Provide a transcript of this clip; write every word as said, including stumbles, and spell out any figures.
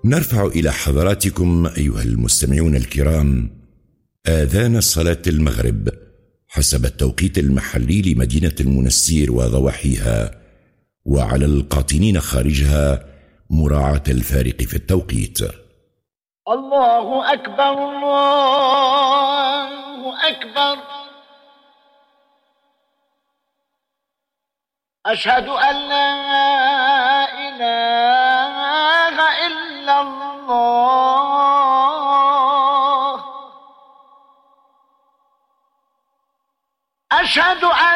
نرفع إلى حضراتكم أيها المستمعون الكرام آذان صلاة المغرب حسب التوقيت المحلي لمدينة المنستير وضواحيها، وعلى القاطنين خارجها مراعاة الفارق في التوقيت. الله أكبر الله أكبر، أشهد أن لا إله إلا الله، أشهد أن